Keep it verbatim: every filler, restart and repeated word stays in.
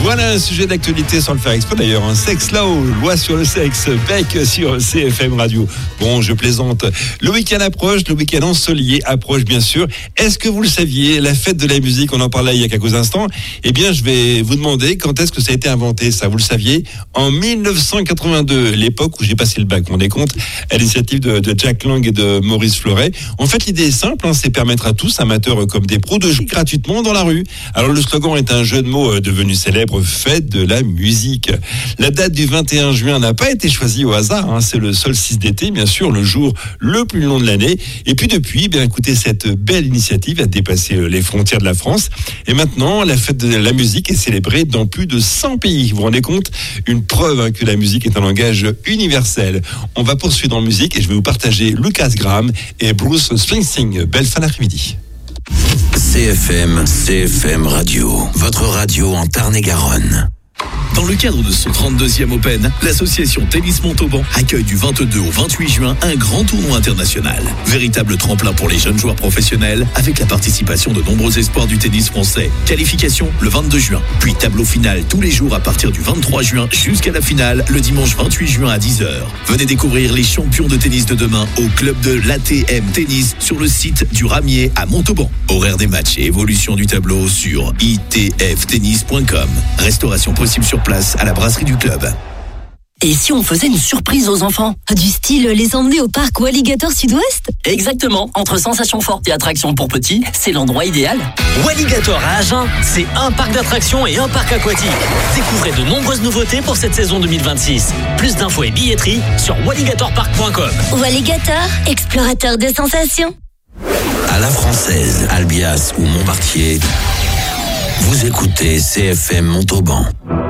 Voilà un sujet d'actualité sans le faire exprès d'ailleurs. Un sex law, loi sur le sexe, Beck sur C F M Radio. Bon, je plaisante. Le week-end approche, le week-end ensoleillé approche bien sûr. Est-ce que vous le saviez, la fête de la musique, on en parlait il y a quelques instants. Eh bien, je vais vous demander quand est-ce que ça a été inventé, ça, vous le saviez? En dix-neuf cent quatre-vingt-deux, l'époque où j'ai passé le bac, on est compte, à l'initiative de, de Jack Lang et de Maurice Fleuret. En fait, l'idée est simple, hein, c'est permettre à tous, amateurs comme des pros, de jouer gratuitement dans la rue. Alors, le slogan est un jeu de mots devenu célèbre, fête de la musique. La date du vingt et un juin n'a pas été choisie au hasard, hein, c'est le solstice d'été, bien sûr, le jour le plus long de l'année. Et puis depuis, eh bien écoutez, cette belle initiative a dépassé les frontières de la France. Et maintenant, la fête de la musique est célébrée dans plus de cent pays. Vous vous rendez compte? Une preuve hein, que la musique est un langage universel. On va poursuivre en musique et je vais vous partager Lucas Graham et Bruce Springsteen. Belle fin d'après-midi. C F M, C F M Radio, votre radio en Tarn-et-Garonne. Dans le cadre de ce trente-deuxième Open, l'association Tennis Montauban accueille du vingt-deux au vingt-huit juin un grand tournoi international. Véritable tremplin pour les jeunes joueurs professionnels avec la participation de nombreux espoirs du tennis français. Qualification le vingt-deux juin, puis tableau final tous les jours à partir du vingt-trois juin jusqu'à la finale le dimanche vingt-huit juin à dix heures. Venez découvrir les champions de tennis de demain au club de l'A T M Tennis sur le site du Ramier à Montauban. Horaire des matchs et évolution du tableau sur i t f tennis point com. Restauration possible sur place à la brasserie du club. Et si on faisait une surprise aux enfants? Du style les emmener au parc Walligator Sud-Ouest? Exactement, entre sensations fortes et attractions pour petits, c'est l'endroit idéal. Walligator à Agen, c'est un parc d'attractions et un parc aquatique. Découvrez de nombreuses nouveautés pour cette saison deux mille vingt-six. Plus d'infos et billetterie sur walligator park point com. Walligator, explorateur de sensations. À la Française, Albias ou Montmartier, vous écoutez C F M Montauban.